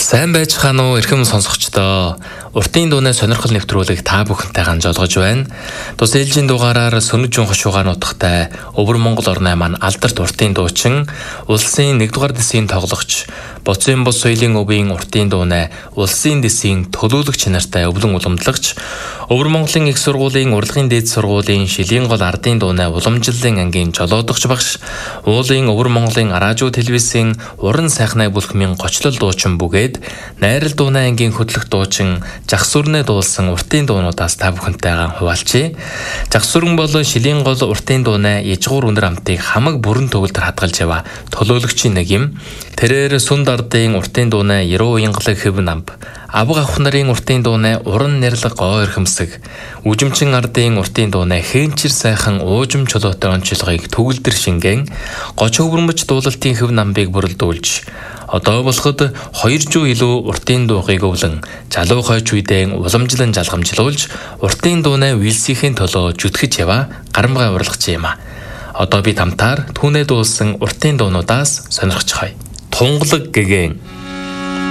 Сайн байцгаана уу эрхэм сонсогчдоо. Уртын дууны сонирхол нэвтрүүлэг та бүхэнтэй ганжолгож байна. Тус ээлжийн дугаараар Сүнжин хошуугаар нутагтай Өвөр Монгол орны маань алдарт уртын дуучин, улсын 1-р дэсийн тоглогч, Боцын бус соёлын өвийн уртын дууны улсын дэсийн төлөөлөгч нартай өвлөн уламжлагч, Өвөр Монголын их сургуулийн урлагийн дээд сургуулийн шилийн гол ардын дууны уламжлалын ангийн жолоодогч багш, уулын Өвөр Монголын радио телевизийн уран сайхнаа бүлхмийн гочлол дуучин бүгээд найрал дууны ангийн хөтлөх дуучин Жагсүрнэ дуулсан уртын дуунуудаас та бүхэнтэйгээ хуваалцъя. Жагсүрэн бол шилийн гол уртын дууны ижгуур үнэр амтыг хамаг бүрэн төгөлдөр хадгалж яваа төлөөлөгчийн нэг юм. Тэрээр Сүнд ардын уртын дууны 90 уянгалаг хэв намб, Авга авах нарын уртын дууны уран нэрлэг гоо эрхэмсэг, Үжимчин ардын уртын дууны хээнчир сайхан уужим чулуутай онцлогыг төгөлдөр шингэн, гоч өвөрмөж дуулалтын хэв намбыг бүрэлдүүлж, одоо болоход 200 илүү уртын дуугыг өвлөн, залуу хойч үедээ уламжлан жалгамжлуулж, уртын дууны үйлсийн төлөө жүтгэж яваа гарамгай урлагч юм а. Одоо бид хамтаар түүнээ дуулсан уртын дуунуудаас сонирхож хай. Тунгалаг гэгэн.